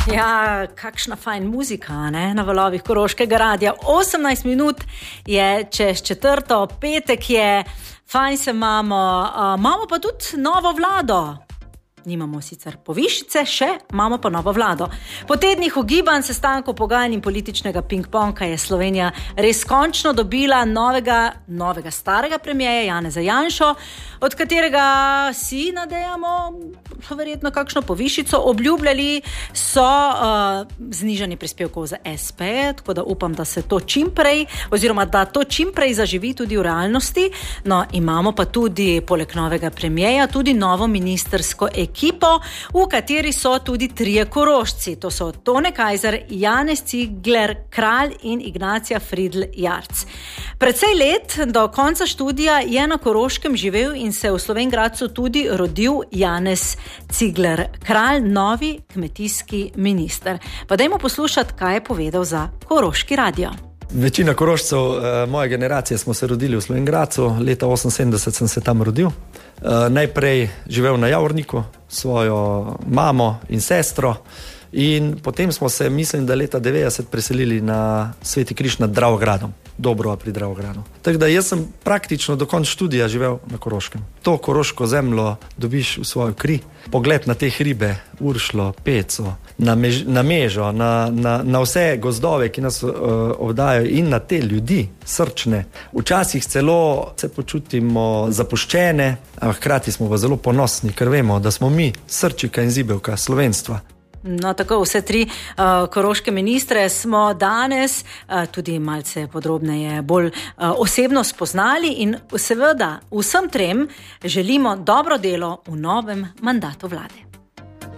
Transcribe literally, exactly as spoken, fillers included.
Ja, kakšna fajn muzika, ne, na valovih Koroškega radia. osemnajst minut je čez četrto, petek je, fajn se imamo, uh, imamo pa tudi novo vlado. Nimamo sicer povišice, še imamo pa novo vlado. Po tednih ugibanj, sestankov, pogajanj in političnega ping-ponga je Slovenija res končno dobila novega, novega starega premijeja Janeza Janšo, od katerega si nadejamo verjetno kakšno povišico. Obljubljali so uh, znižanje prispevkov za es pe, tako da upam, da se to čim prej, oziroma da to čim prej zaživi tudi v realnosti. No, imamo pa tudi, poleg novega premijeja, tudi novo ministersko ekipo, ekipo, v kateri so tudi trije Korošci. To so Tone Kajzer, Janez Cigler Kralj in Ignacija Fridl Jarc. Precej let do konca študija je na Koroškem živel in se v Slovenj Gradcu tudi rodil Janez Cigler Kralj, novi kmetijski minister. Pa dajmo poslušati, kaj je povedal za Koroški radio. Večina Korošcev eh, moje generacije smo se rodili v Slovenj Gradcu, leta oseminsedemdeset sem se tam rodil. Uh, najprej živel na Javorniku, svojo mamo in sestro, in potem smo se, mislim, da leta devetdeset preselili na Sveti Križ nad Dravogradom, Dobrova pri Dravogradu. Tako da jaz sem praktično do konca študija živel na Koroškem. To koroško zemljo dobiš v svojo kri, pogled na te hribe, Uršlo, Peco, na, mež, na Mežo, na, na, na vse gozdove, ki nas uh, obdajajo, in na te ljudi, srčne. Včasih celo se počutimo zapuščene, a hkrati smo pa zelo ponosni, ker vemo, da smo mi srčika in zibelka slovenstva. No, tako vse tri uh, koroške ministre smo danes uh, tudi malce podrobneje, bolj uh, osebno spoznali in seveda vsem trem želimo dobro delo v novem mandatu vlade.